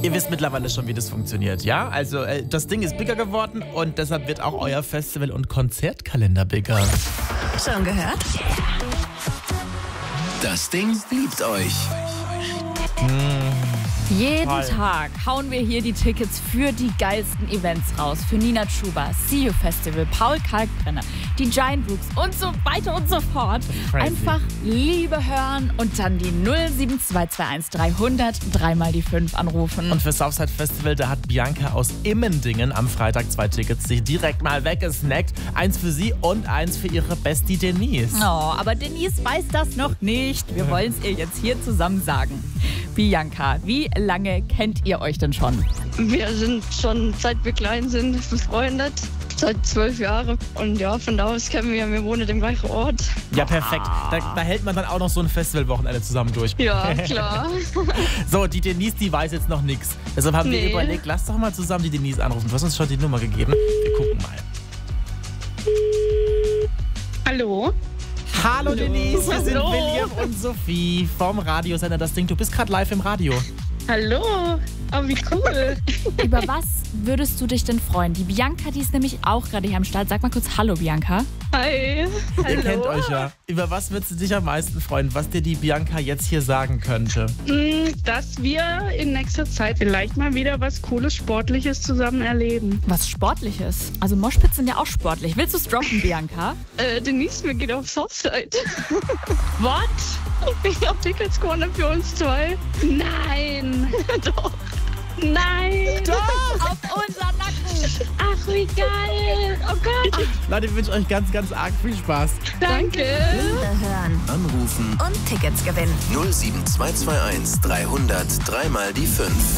Ihr wisst mittlerweile schon, wie das funktioniert, ja? Also das Ding ist bigger geworden und deshalb wird auch euer Festival- und Konzertkalender bigger. Schon gehört? Das Ding liebt euch. Jeden Toll. Tag hauen wir hier die Tickets für die geilsten Events raus. Für Nina Chuba, See You Festival, Paul Kalkbrenner, die Giant Rooks und so weiter und so fort. Crazy. Einfach Liebe hören und dann die 07221 300 3 die 5 anrufen. Und für Southside Festival, da hat Bianca aus Immendingen am Freitag 2 Tickets sich direkt mal weggesnackt. Eins für sie und eins für ihre Bestie Denise. Oh, aber Denise weiß das noch nicht. Wir wollen es ihr jetzt hier zusammen sagen. Bianca, wie lange kennt ihr euch denn schon? Wir sind schon, seit wir klein sind, befreundet. Seit 12 Jahren. Und ja, von da aus kennen wir wohnen im gleichen Ort. Ja, perfekt. Da hält man dann auch noch so ein Festivalwochenende zusammen durch. Ja, klar. So, die Denise, die weiß jetzt noch nichts. Deshalb haben wir Nee. überlegt, lass doch mal zusammen die Denise anrufen. Du hast uns schon die Nummer gegeben. Wir gucken mal. Hallo? Hallo Denise, wir sind Hallo. William und Sophie vom Radiosender Das Ding. Du bist gerade live im Radio. Hallo? Oh, wie cool. Über was würdest du dich denn freuen? Die Bianca, die ist nämlich auch gerade hier am Start. Sag mal kurz Hallo, Bianca. Hi. Ihr kennt euch ja. Über was würdest du dich am meisten freuen, was dir die Bianca jetzt hier sagen könnte? Dass wir in nächster Zeit vielleicht mal wieder was Cooles, Sportliches zusammen erleben. Was Sportliches. Also Moshpits sind ja auch sportlich. Willst du es droppen, Bianca? Denise, wir gehen auf Southside. What? Ich hab Tickets gewonnen für uns zwei. Nein. Doch. Nein. Auf unser Nacken. Ach, wie geil. Oh Gott. Leute, ich wünsche euch ganz, ganz arg viel Spaß. Danke. Liebe hören Anrufen und Tickets gewinnen. 07221 300 3 die 5.